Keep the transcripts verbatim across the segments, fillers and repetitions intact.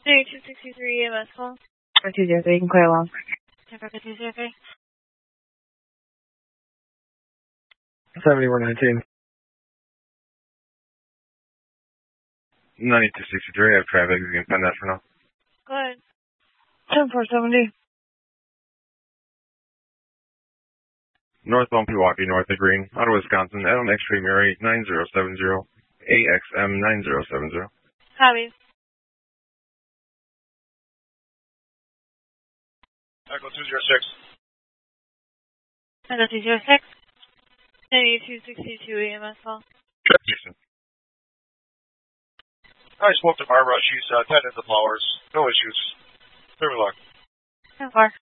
J two sixty-three E M S call. two zero three, you can clear along. ten four two zero three. seventy-one nineteen. ninety-two sixty-three, I have traffic. You can find that for now. Go ahead. ten four seventy. Northbound Pewaukee, north of Green, out of Wisconsin, Adam X-Ray Mary nine zero seven zero, A X M nine zero seven zero. Copy. Echo two zero six. Echo two zero six. ninety-two sixty-two E M S call. Jason. I spoke to Barbara. She's uh, tended the flowers. No issues. Very luck. ten four.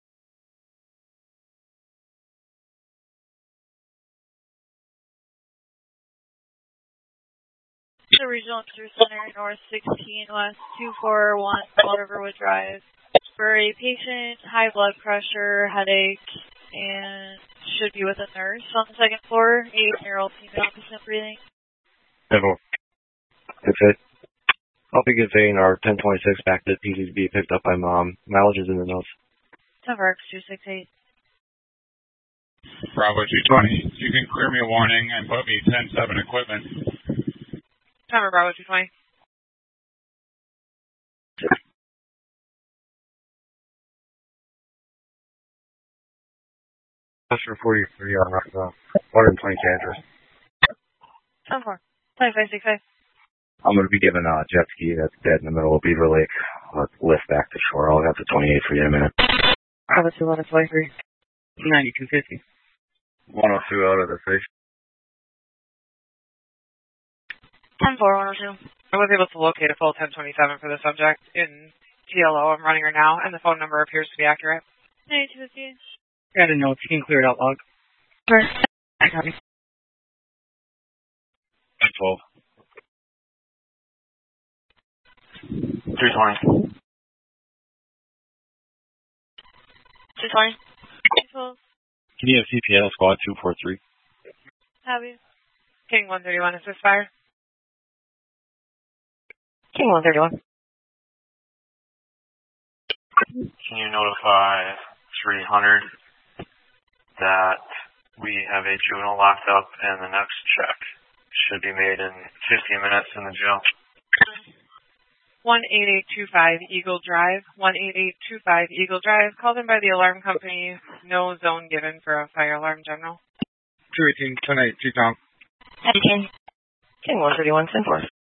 The Regional Center North sixteen West two four one Riverwood Drive for a patient, high blood pressure, headache, and should be with a nurse on the second floor, eight-year-old female patient breathing. Hello. Good fit. I'll be conveying our ten twenty-six back to P C B picked up by mom. Mileage is in the notes. ten four two six eight. Bravo two twenty. You can clear me a warning and put me ten seven equipment. Timer Bravo two twenty. Customer forty-three on uh, one twenty Kansas. ten four. twenty-five sixty-five. I'm going to be giving a jet ski that's dead in the middle of Beaver Lake. Let's lift back to shore. I'll have the twenty-eight for you in a minute. Bravo two eleven twenty-three. ninety-two fifty. one oh two out of the fish. ten four one oh two. I was able to locate a full ten twenty-seven for the subject in T L O. I'm running her now, and the phone number appears to be accurate. ninety-two fifty. Got a note. You can clear it out log. First. I got it. twelve. three twenty. two twenty. two twelve. Can you have C P L squad two four three? Copy. King one thirty-one, assist fire. King one thirty-one. Can you notify three hundred that we have a juvenile locked up and the next check should be made in fifteen minutes in the jail? one eight eight two five Eagle Drive. one eight eight two five Eagle Drive. Called in by the alarm company. No zone given for a fire alarm, General. two eighteen, ten eight, G-Town. King. King one thirty-one, ten four.